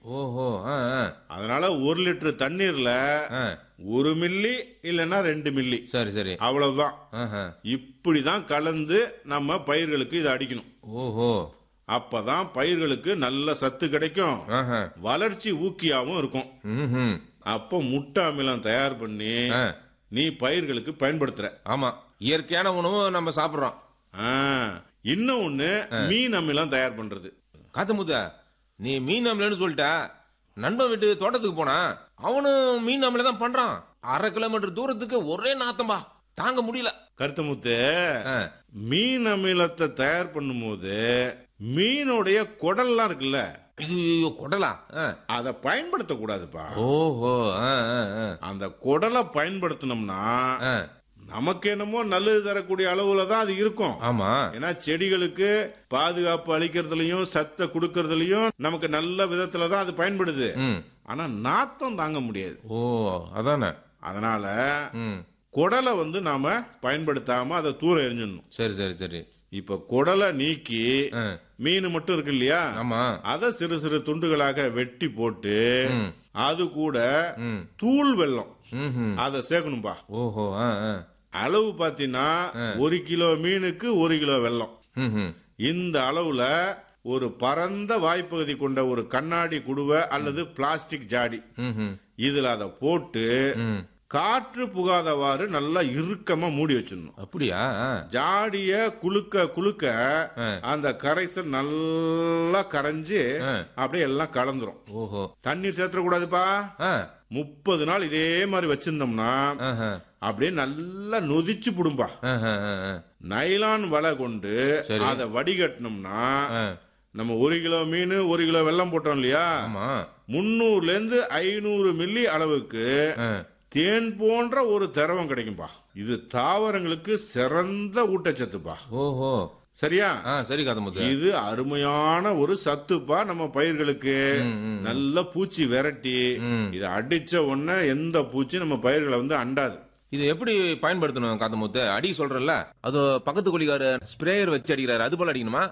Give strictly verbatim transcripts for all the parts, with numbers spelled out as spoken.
ஓஹோ! ஆ, ஆ. அதனால ஒரு லிட்டர் தண்ணீர்ல ஆ. ஒரு மில்லி இல்லைன்னா ரெண்டு மில்லி சரி, சரி. அவ்வளவுதான். ஆஹா. இப்படிதான் கலந்து நம்ம பயிர்களுக்கு இதை அடிக்கணும். ஓஹோ! அப்பதான் பயிர்களுக்கு நல்ல சத்து கிடைக்கும், ஆஹா. வளர்ச்சி ஊக்கியாவும் இருக்கும். ம்ஹும். அப்போ முட்டை அமிலம் தயார் பண்ணி ஆ. நீ பயிர்களுக்கு பயன்படுத்துற. ஆமா. இயற்கையான உணவு நம்ம சாப்பிடுறோம். ஆ, இன்னும் ஒண்ணு மீன் அமிலம் தயார் பண்றது. காத்தமுத்த, நீ மீன் அமிலன்னு சொல்லிட்ட. நண்பன் வீட்டு தோட்டத்துக்கு போனா அவனும் மீன் அமிலம் தான் பண்றான். அரை கிலோமீட்டர் தூரத்துக்கு ஒரே நாத்தம்பா, தாங்க முடியல. கருத்தமுத்து, ஆ. மீன் அமிலத்தை தயார் பண்ணும்போது மீனுடைய குடல்லாம் இருக்குல்ல, ஐயோ, குடலா? ஆ. அதை பயன்படுத்த கூடாதுப்பா. ஓஹோ! ஆ, ஆ, ஆ. அந்த குடலை பயன்படுத்தினோம்னா ஆ. நமக்கு என்னமோ நல்லது தரக்கூடிய அளவுல தான் அது இருக்கும். ஆமா. ஏன்னா செடிகளுக்கு பாதுகாப்பு அளிக்கிறதுலயும் சத்தை கொடுக்கறதுலயும் நமக்கு நல்ல விதத்துல தான் அது பயன்படுது. ம். ஆனா நாத்தம் தாங்க முடியாது. ஓ, அதானே. அதனால ம். குடலை வந்து நாம பயன்படுத்தாம அதை தூர எரிஞ்சிடணும். சரி, சரி, சரி. இப்ப குடலை நீக்கி ஆ. மீன் மட்டும் இருக்கு இல்லையா, ஆமா. அதை சிறு சிறு துண்டுகளாக வெட்டி போட்டு ம். அது கூட ம். தூள் வெல்லம் ம்ஹும். அதை சேர்க்கணும்பா. ஓஹோ! ஆ, ஆ. அளவு பாத்தீங்கன்னா ஒரு கிலோ மீனுக்கு ஒரு கிலோ வெல்லம். ம்ஹும். இந்த அளவுல ஒரு பரந்த வாய்ப்பகுதி கொண்ட ஒரு கண்ணாடி குடுவை அல்லது பிளாஸ்டிக் ஜாடி, ம்ஹும். இதுல அதை போட்டு ம். காற்று புகாதவாறு நல்லா இறுக்கமா மூடி வச்சிடணும். அப்படியா? ஆ. ஜாடிய குலுக்க குலுக்க ஆ. அந்த கரைசல் நல்லா கரைஞ்சு ஆ. அப்படியே எல்லாம் கலந்துரும். ஓஹோ! தண்ணீர் சேர்த்துட கூடாதுப்பா. ஆ. முப்பது நாள் இதே மாதிரி வச்சிருந்தோம்னா ஆஹா. அப்படியே நல்லா நொதிச்சு புடும்பா. ஆஹா, ஆ, ஆ. நைலான் வலை கொண்டு சரி. அதை வடிகட்டினோம்னா ஆ. நம்ம ஒரு கிலோ மீன் ஒரு கிலோ வெல்லம் போட்டோம் இல்லையா, ஆமா. முன்னூறுல இருந்து ஐநூறு மில்லி அளவுக்கு ஆ. தேன் போன்ற ஒரு திரவம் கிடைக்கும்பா. இது தாவரங்களுக்கு சிறந்த ஊட்டச்சத்துப்பா. ஓஹோ! சரியா? ஆ, சரி காத்தமுத்து. இது அருமையான ஒரு சத்துப்பா நம்ம பயிர்களுக்கு. ம், ம். நல்ல பூச்சி விரட்டி ம். இதை அடிச்ச உடனே எந்த பூச்சி நம்ம பயிர்களை வந்து அண்டாது. இது எப்படி பயன்படுத்தணும் காத்தமுத்து? அடி சொல்றல, அது பக்கத்து குழிக்காரு ஸ்ப்ரேயர் வச்சு அடிக்கிறாரு, அது போல அடிக்கணுமா?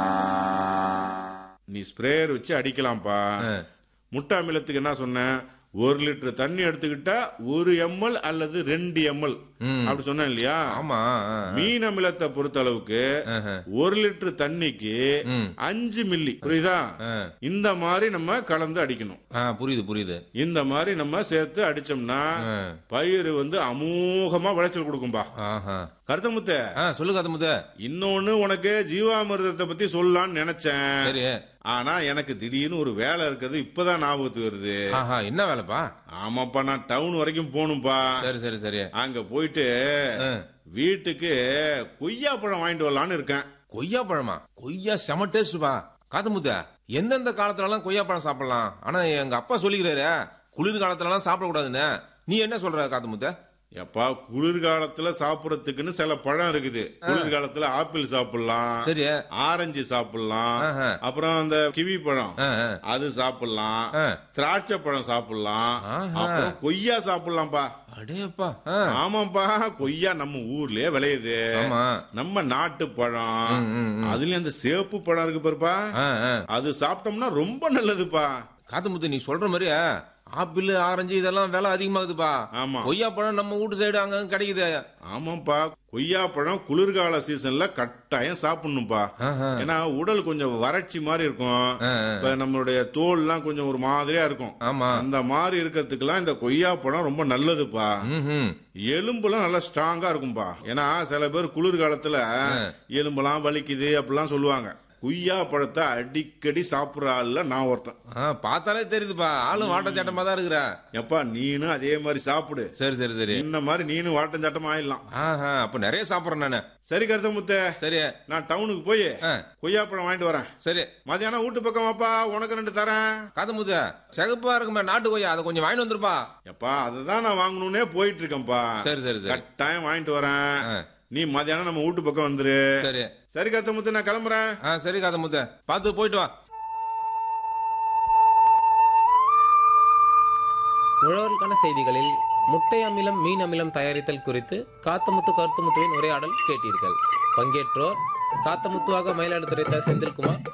நீ ஸ்ப்ரேயர் வச்சு அடிக்கலாம்ப்பா. ஆ. முட்டை அமிலத்துக்கு என்ன சொன்னேன், ஒரு லிட்டர் தண்ணி எடுத்துக்கிட்டா ஒரு எம்எல் அல்லது ரெண்டு எம்எல் ம். அப்படி சொன்னேன் இல்லையா. ஆமா. ஆ, ஆ. மீன் அமிலத்தை பொறுத்த அளவுக்கு ஆஹா. ஒரு லிட்டர் தண்ணிக்கு ம். அஞ்சு மில்லி, புரியுதா? ஆ. இந்த மாதிரி நம்ம கலந்து அடிக்கணும். ஆ, புரியுது, புரியுது. இந்த மாதிரி நம்ம சேர்த்து அடிச்சோம்னா ஆ. பயிர் வந்து அமோகமா விளைச்சல் கொடுக்கும்பா. ஆஹா. கருத்தமுத்த, ஆ, சொல்லு காத்தமுத்து. இன்னொன்னு உனக்கு ஜீவாமிர்தத்தை பத்தி சொல்லலாம்னு நினைச்சேன். சரி. ஆனா எனக்கு திடீர்னு ஒரு வேலை இருக்கிறது இப்பதான் ஞாபகத்துக்கு வருது. ஆஹா, என்ன வேலைப்பா? ஆமாப்பா, நான் டவுன் வரைக்கும் போகணும்பா. சரி, சரி, சரி. அங்க போயிட்டு ஆ. வீட்டுக்கு கொய்யா பழம் வாங்கிட்டு வரலான்னு இருக்கேன். கொய்யா பழமா? கொய்யா செம டேஸ்ட்பா. காத்தமுத்து, எந்தெந்த காலத்துல எல்லாம் கொய்யா பழம் சாப்பிடலாம், ஆனா எங்க அப்பா சொல்லிக்கிறாரு குளிர் காலத்துல எல்லாம் சாப்பிடக்கூடாதுன்னு. நீ என்ன சொல்ற காத்தமுத்து? எப்பா, குளிர்காலத்துல சாப்பிடறதுக்குன்னு சில பழம் இருக்குது. குளிர்காலத்துல ஆப்பிள் சாப்பிடலாம், சரி. ஆரஞ்சு சாப்பிடலாம், ஆஹா. அப்புறம் அந்த கிவி பழம் ஆ, ஆ. அது சாப்பிடலாம், ஆ. திராட்சை பழம் சாப்பிடலாம், ஆஹா. அப்புறம் கொய்யா சாப்பிடலாம்ப்பா. அடேப்பா. ஆ. ஆமாப்பா, கொய்யா நம்ம ஊர்லயே விளையுது. ஆமா. நம்ம நாட்டு பழம். ம், ம், ம். அதுலயும் அந்த சேப்பு பழம் இருக்கு பாருப்பா, ஆ, ஆ. அது சாப்பிட்டோம்னா ரொம்ப நல்லதுப்பா. காத்தமுத்து, நீ சொல்ற மாதிரி ஆப்பிள் ஆரஞ்சு இதெல்லாம் விலை அதிகமாகுதுப்பா. ஆமா. கொய்யா பழம் நம்ம வீட்டு சைடு அங்க கிடைக்குது. ஆமாப்பா, கொய்யா பழம் குளிர்கால சீசன்ல கட்டாயம் சாப்பிடணும்பா. ஆஹா. ஏன்னா உடல் கொஞ்சம் வறட்சி மாதிரி இருக்கும். ஆ, ஆ. இப்ப நம்மளுடைய தோல்லாம் கொஞ்சம் ஒரு மாதிரியா இருக்கும். ஆமா. அந்த மாதிரி இருக்கிறதுக்கெல்லாம் இந்த கொய்யா பழம் ரொம்ப நல்லதுப்பா. ம்ஹும். எலும்புலாம் நல்லா ஸ்ட்ராங்கா இருக்கும்பா. ஏன்னா சில பேர் குளிர்காலத்துல எலும்பெல்லாம் வலிக்குது அப்படிலாம் சொல்லுவாங்க. கொய்யா பழத்தை அடிக்கடி சாப்பிடுற ஆள்ல நான் ஒருத்தன். ஆ, பார்த்தாலே தெரியுதுப்பா, ஆளும் வாட்ட சட்டமா தான் இருக்கிற. எப்பா, நீனும் அதே மாதிரி சாப்பிடு. சரி, சரி, சரி. இந்த மாதிரி நீனும் வாட்டம் சட்டமா ஆயிடலாம். ஆஹா, அப்ப நிறைய சாப்பிடுறேன் நானு. சரி கருத்தமுத்த, சரி. நான் டவுனுக்கு போய் ஆ. கொய்யா பழம் வாங்கிட்டு வரேன். சரி. மதியானம் வீட்டு பக்கம் வாப்பா, உனக்கு ரெண்டு தரேன். காத்தமுத்து, சிகப்பா இருக்குமே நாட்டு கொய்யா, அதை கொஞ்சம் வாங்கிட்டு வந்துருப்பா. எப்பா, அதுதான் நான் வாங்கணும்னே போயிட்டு இருக்கேன்ப்பா. சரி, சரி, சரி. கட்டாயம் வாங்கிட்டு வரேன். ஆ. நீ மதியானம் நம்ம வீட்டு பக்கம் வந்துரு. சரி. சரி கருத்தமுத்து, நான் கிளம்புறேன். ஆ, சரி காத்தமுத்து, பார்த்து போயிட்டு வா. உழவர்களுக்கான செய்திகளில் முட்டை அமிலம் மீன் அமிலம் தயாரித்தல் குறித்து காத்தமுத்து கருத்துமுத்துவின் உரையாடல் கேட்டீர்கள். பங்கேற்றோர் காத்தமுத்துவாக மயிலாடுதுறை த. செந்தில்குமார்,